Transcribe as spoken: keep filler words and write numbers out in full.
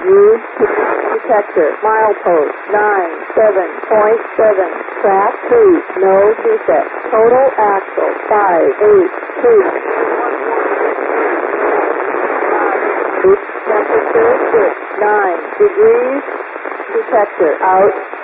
Use detector. Milepost nine seven point seven. Track two. No defect. Total axle five eight two. Temperature six nine degrees. Detector out.